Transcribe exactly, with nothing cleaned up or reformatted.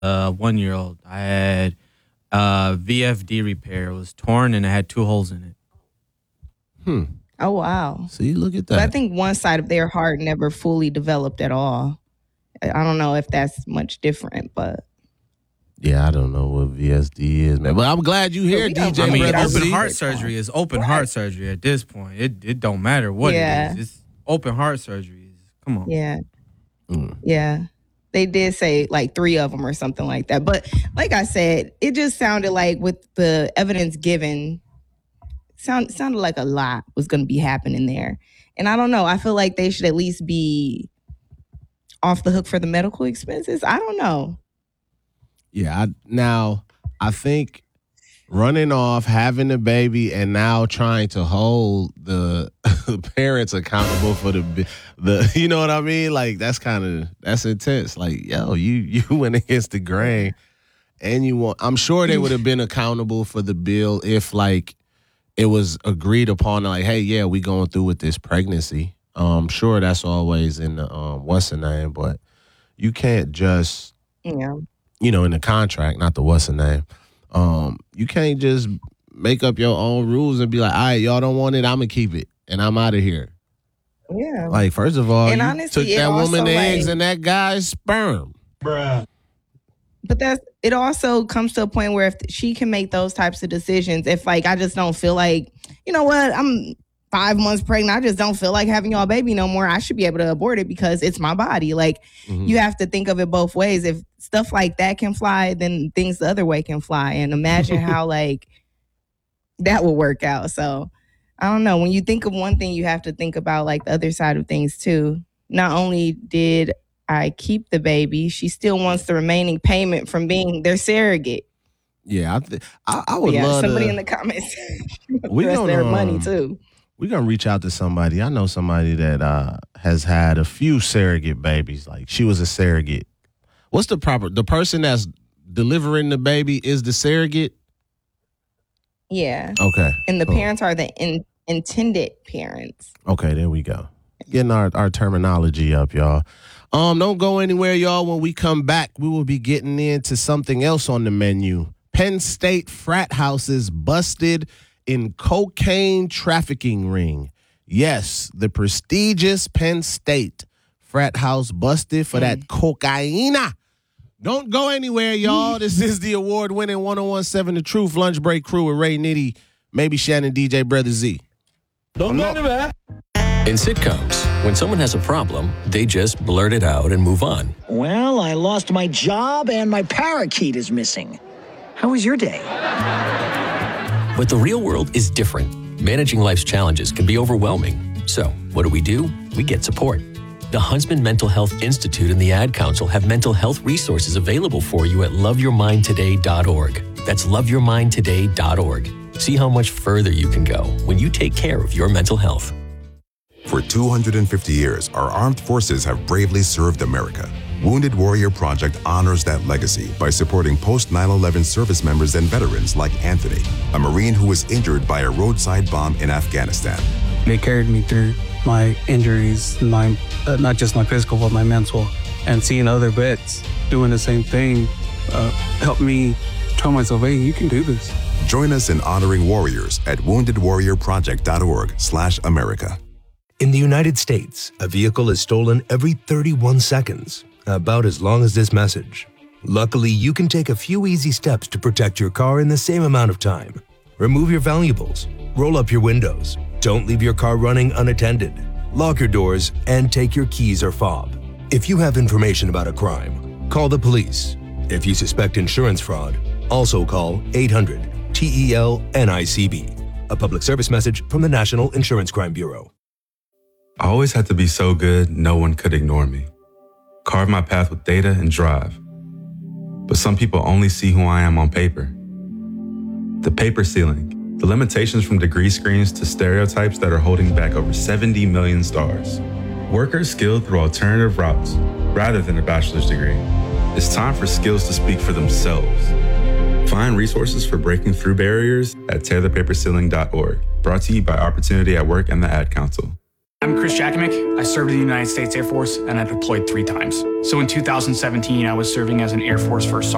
a one-year-old. I had uh, V F D repair. It was torn and it had two holes in it. Hmm. Oh, wow. See, look at that. But I think one side of their heart never fully developed at all. I don't know if that's much different, but. Yeah, I don't know what V S D is, man. But I'm glad you here, D J. I mean, Brother open Z. heart surgery is open what? heart surgery at this point. It it don't matter what yeah. it is. It's open heart surgery. Come on. Yeah. Mm. Yeah. They did say like three of them or something like that. But like I said, it just sounded like with the evidence given, sound, sounded like a lot was going to be happening there. And I don't know. I feel like they should at least be off the hook for the medical expenses. I don't know. Yeah. I, now, I think running off, having a baby, and now trying to hold the parents accountable for the the you know what I mean? Like that's kind of that's intense. Like, yo, you you went against the grain, and you want. I'm sure they would have been accountable for the bill if like it was agreed upon. Like, hey, yeah, we going through with this pregnancy. Um, sure, that's always in the um, what's the name, but you can't just yeah, you know, in the contract, not the what's the name. Um, you can't just make up your own rules and be like, all right, y'all don't want it, I'm going to keep it, and I'm out of here. Yeah. Like, first of all, and you honestly, took that woman's like, eggs and that guy's sperm. Bruh. But that's it also comes to a point where if she can make those types of decisions, if, like, I just don't feel like, you know what, I'm five months pregnant, I just don't feel like having y'all baby no more, I should be able to abort it because it's my body. Like, mm-hmm. you have to think of it both ways. If stuff like that can fly, then things the other way can fly. And imagine how, like, that will work out. So, I don't know. When you think of one thing, you have to think about, like, the other side of things, too. Not only did I keep the baby, she still wants the remaining payment from being their surrogate. Yeah, I, th- I, I would yeah, love somebody to, in the comments we rest gonna, their um, money, too. We're going to reach out to somebody. I know somebody that uh, has had a few surrogate babies. Like, she was a surrogate. What's the proper, the person that's delivering the baby is the surrogate? Yeah. Okay. And the cool. parents are the in, intended parents. Okay, there we go. Getting our, our terminology up, y'all. Um, don't go anywhere, y'all. When we come back, we will be getting into something else on the menu. Penn State frat houses busted in cocaine trafficking ring. Yes, the prestigious Penn State frat house busted for mm. that cocaina. Don't go anywhere, y'all. This is the award-winning one oh one seven The Truth Lunch Break Crew with Ray Nitty, maybe Shannon, D J Brother Z. Don't go anywhere. In sitcoms, when someone has a problem, they just blurt it out and move on. Well, I lost my job and my parakeet is missing. How was your day? But the real world is different. Managing life's challenges can be overwhelming. So, what do we do? We get support. The Huntsman Mental Health Institute and the Ad Council have mental health resources available for you at love your mind today dot org. That's love your mind today dot org. See how much further you can go when you take care of your mental health. For two hundred fifty years, our armed forces have bravely served America. Wounded Warrior Project honors that legacy by supporting post nine eleven service members and veterans like Anthony, a Marine who was injured by a roadside bomb in Afghanistan. They carried me through my injuries, my uh, not just my physical, but my mental. And seeing other vets doing the same thing uh, helped me tell myself, hey, you can do this. Join us in honoring warriors at wounded warrior project dot org slash America. In the United States, a vehicle is stolen every thirty-one seconds, about as long as this message. Luckily, you can take a few easy steps to protect your car in the same amount of time. Remove your valuables, roll up your windows, don't leave your car running unattended, lock your doors, and take your keys or fob. If you have information about a crime, call the police. If you suspect insurance fraud, also call eight hundred T E L N I C B. A public service message from the National Insurance Crime Bureau. I always had to be so good, no one could ignore me. Carve my path with data and drive. But some people only see who I am on paper. The paper ceiling, the limitations from degree screens to stereotypes that are holding back over seventy million stars. Workers skilled through alternative routes rather than a bachelor's degree. It's time for skills to speak for themselves. Find resources for breaking through barriers at tear the paper ceiling dot org. Brought to you by Opportunity at Work and the Ad Council. I'm Chris Jakimick. I served in the United States Air Force and I deployed three times. So in two thousand seventeen, I was serving as an Air Force First Sergeant.